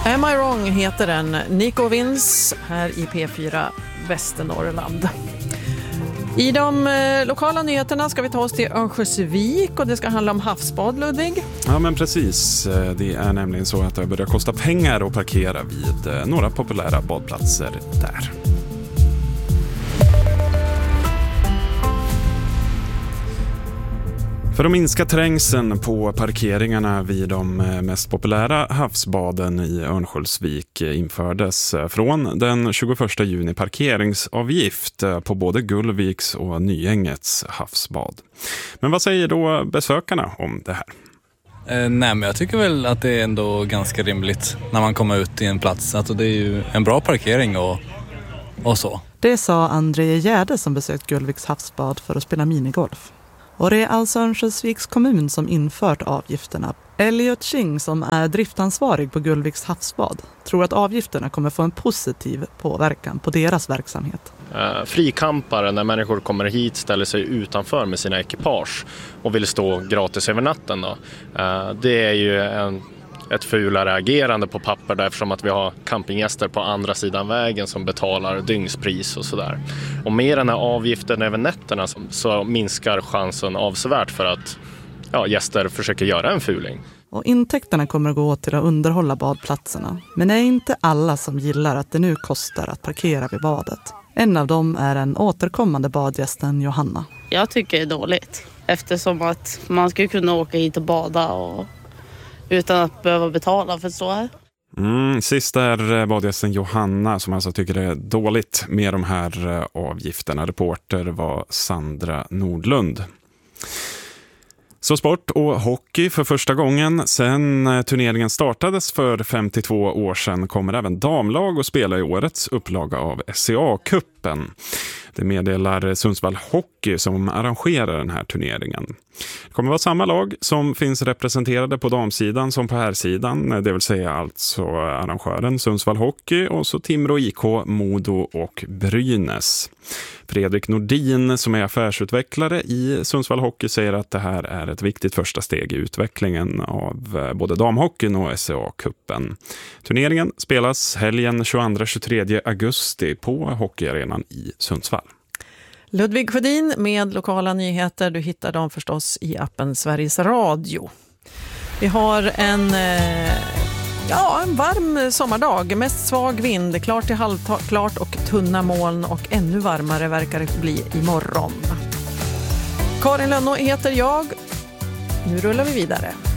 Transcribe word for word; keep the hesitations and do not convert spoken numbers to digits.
Am I wrong heter den. Nico Vince här i P fyra Västernorrland. I de eh, lokala nyheterna ska vi ta oss till Örnsköldsvik och det ska handla om havsbad, Ludvig. Ja, men precis. Det är nämligen så att det börjar kosta pengar att parkera vid eh, några populära badplatser där. För att minska trängseln på parkeringarna vid de mest populära havsbaden i Örnsköldsvik infördes från den tjugoförsta juni parkeringsavgift på både Gullviks och Nyängets havsbad. Men vad säger då besökarna om det här? Eh, nej, men jag tycker väl att det är ändå ganska rimligt när man kommer ut i en plats. Alltså det är ju en bra parkering och, och så. Det sa André Gärde som besökt Gullviks havsbad för att spela minigolf. Och det är alltså Örnsköldsviks kommun som infört avgifterna. Elliot Ching, som är driftansvarig på Gullviks havsbad, tror att avgifterna kommer få en positiv påverkan på deras verksamhet. Uh, frikampare, när människor kommer hit, ställer sig utanför med sina ekipage och vill stå gratis över natten. Då. Uh, det är ju en, ett fulare agerande på papper där, eftersom att vi har campinggäster på andra sidan vägen som betalar dygnspris och sådär. Och med den här avgiften över nätterna så, så minskar chansen avsevärt för att ja, gäster försöker göra en fuling. Och intäkterna kommer att gå till att underhålla badplatserna. Men det är inte alla som gillar att det nu kostar att parkera vid badet. En av dem är en återkommande badgästen Johanna. Jag tycker det är dåligt. Eftersom att man ska kunna åka hit och bada och utan att behöva betala för så här. Mm, sist är badgästen Johanna som alltså tycker det är dåligt med de här avgifterna. Reporter var Sandra Nordlund. Så sport och hockey för första gången sedan turneringen startades för femtiotvå år sedan kommer även damlag att spela i årets upplaga av S C A-cupen. Det meddelar Sundsvall Hockey som arrangerar den här turneringen. Det kommer vara samma lag som finns representerade på damsidan som på herrsidan, det vill säga alltså arrangören Sundsvall Hockey och så Timrå I K, Modo och Brynäs. Fredrik Nordin som är affärsutvecklare i Sundsvall Hockey säger att det här är ett viktigt första steg i utvecklingen av både damhockeyn och S C A-cupen. Turneringen spelas helgen tjugoandra till tjugotredje augusti på hockeyarenan i Sundsvall. Ludvig Sjödin med lokala nyheter. Du hittar dem förstås i appen Sveriges Radio. Vi har en, ja, en varm sommardag. Mest svag vind, klart till halvklart och tunna moln och ännu varmare verkar det bli imorgon. Karin Lönno heter jag. Nu rullar vi vidare.